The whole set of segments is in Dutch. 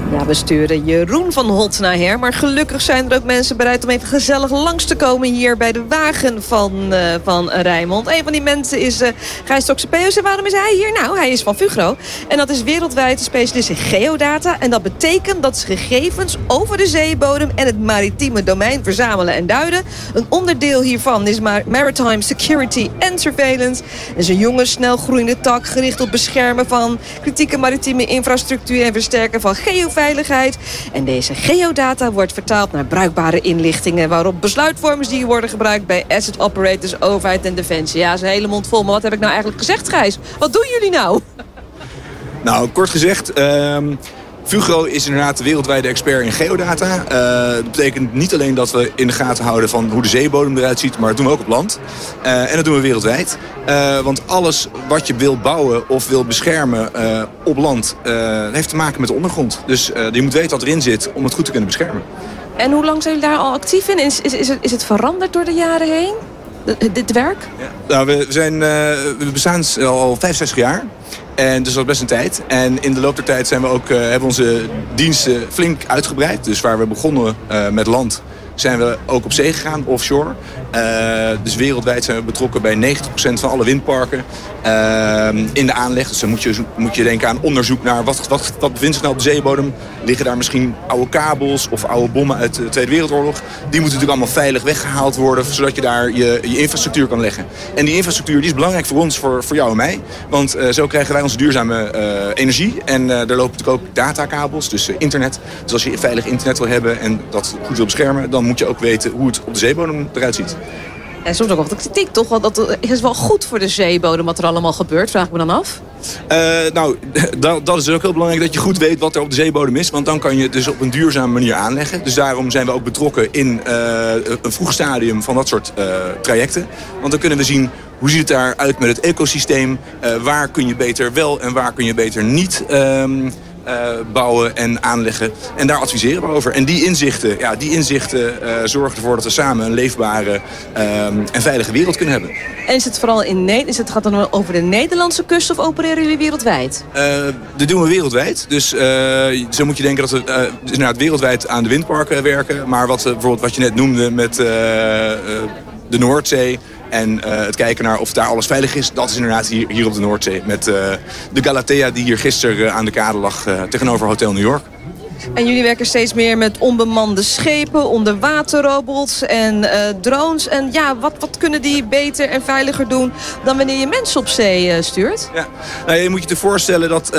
Ja, we sturen Jeroen van Hot naar her. Maar gelukkig zijn er ook mensen bereid om even gezellig langs te komen hier bij de wagen van Rijnmond. Een van die mensen is Gijs Toxopeus. En waarom is hij hier? Nou, hij is van Fugro. En dat is wereldwijd specialist in geodata. En dat betekent dat ze gegevens over de zeebodem en het maritieme domein verzamelen en duiden. Een onderdeel hiervan is Maritime Security and Surveillance. Het is een jonge, snel groeiende tak gericht op beschermen van kritieke maritieme infrastructuur en versterken van geoveiligheid. En deze geodata wordt vertaald naar bruikbare inlichtingen waarop besluitvormers die worden gebruikt bij asset operators, overheid en defensie. Ja, zijn hele mond vol. Maar wat heb ik nou eigenlijk gezegd, Gijs? Wat doen jullie nou? Nou, kort gezegd, Fugro is inderdaad de wereldwijde expert in geodata. Dat betekent niet alleen dat we in de gaten houden van hoe de zeebodem eruit ziet, maar dat doen we ook op land. En dat doen we wereldwijd. Want alles wat je wil bouwen of wil beschermen op land heeft te maken met de ondergrond. Dus je moet weten wat erin zit om het goed te kunnen beschermen. En hoe lang zijn jullie daar al actief in? Is het veranderd door de jaren heen? Dit werk? Ja. Nou, we bestaan al 65 jaar. En dus dat is best een tijd. En in de loop der tijd hebben we onze diensten flink uitgebreid. Dus waar we begonnen met land, zijn we ook op zee gegaan, offshore. Dus wereldwijd zijn we betrokken bij 90% van alle windparken in de aanleg. Dus dan moet je denken aan onderzoek naar wat bevindt zich nou op de zeebodem. Liggen daar misschien oude kabels of oude bommen uit de Tweede Wereldoorlog. Die moeten natuurlijk allemaal veilig weggehaald worden, zodat je daar je infrastructuur kan leggen. En die infrastructuur die is belangrijk voor ons, voor jou en mij. Want zo krijgen wij onze duurzame energie. En daar lopen natuurlijk ook datakabels, dus internet. Dus als je veilig internet wil hebben en dat goed wil beschermen, dan moet je ook weten hoe het op de zeebodem eruit ziet. En soms ook wat de kritiek, toch? Want dat is wel goed voor de zeebodem wat er allemaal gebeurt, vraag ik me dan af. Nou, dat is ook heel belangrijk dat je goed weet wat er op de zeebodem is. Want dan kan je het dus op een duurzame manier aanleggen. Dus daarom zijn we ook betrokken in een vroeg stadium van dat soort trajecten. Want dan kunnen we zien hoe ziet het daaruit met het ecosysteem. Waar kun je beter wel en waar kun je beter niet bouwen en aanleggen. En daar adviseren we over. En die inzichten zorgen ervoor dat we samen een leefbare en veilige wereld kunnen hebben. En is het vooral gaat het dan over de Nederlandse kust of opereren jullie wereldwijd? Dat doen we wereldwijd. Dus zo moet je denken dat we inderdaad wereldwijd aan de windparken werken. Maar bijvoorbeeld wat je net noemde met de Noordzee. En het kijken naar of daar alles veilig is, dat is inderdaad hier op de Noordzee. Met de Galatea die hier gisteren aan de kade lag tegenover Hotel New York. En jullie werken steeds meer met onbemande schepen, onderwaterrobots en drones. En ja, wat kunnen die beter en veiliger doen dan wanneer je mensen op zee stuurt? Ja, nou, je moet je te voorstellen dat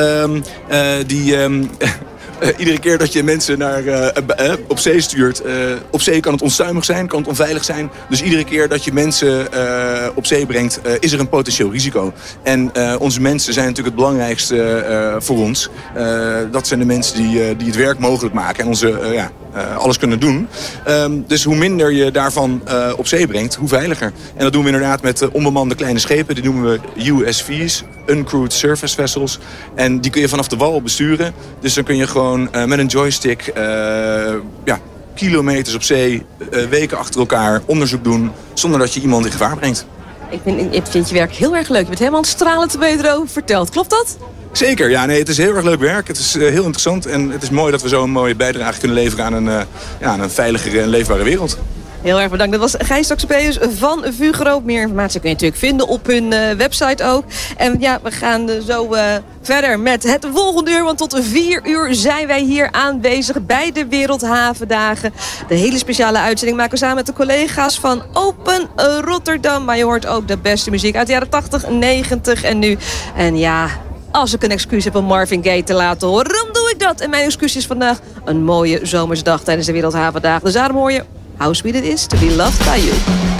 iedere keer dat je mensen op zee stuurt, op zee kan het onstuimig zijn, kan het onveilig zijn. Dus iedere keer dat je mensen op zee brengt, is er een potentieel risico. En onze mensen zijn natuurlijk het belangrijkste voor ons. Dat zijn de mensen die het werk mogelijk maken en onze alles kunnen doen. Dus hoe minder je daarvan op zee brengt, hoe veiliger. En dat doen we inderdaad met onbemande kleine schepen. Die noemen we USV's, Uncrewed Surface Vessels. En die kun je vanaf de wal besturen. Dus dan kun je gewoon met een joystick kilometers op zee, weken achter elkaar onderzoek doen, zonder dat je iemand in gevaar brengt. Ik vind je werk heel erg leuk. Je bent helemaal stralend erover verteld. Klopt dat? Zeker, ja. Nee, het is heel erg leuk werk. Het is heel interessant en het is mooi dat we zo een mooie bijdrage kunnen leveren aan een veiligere en leefbare wereld. Heel erg bedankt. Dat was Gijs Toxopeus van Fugro. Meer informatie kun je natuurlijk vinden op hun website ook. En ja, we gaan zo verder met het volgende uur. Want tot 4 uur zijn wij hier aanwezig bij de Wereldhavendagen. De hele speciale uitzending maken we samen met de collega's van Open Rotterdam. Maar je hoort ook de beste muziek uit de jaren 80, 90 en nu. En ja, als ik een excuus heb om Marvin Gaye te laten horen, dan doe ik dat. En mijn excuus is vandaag een mooie zomersdag tijdens de Wereldhavendagen. Dus daarom hoor je How Sweet It Is to Be Loved By You.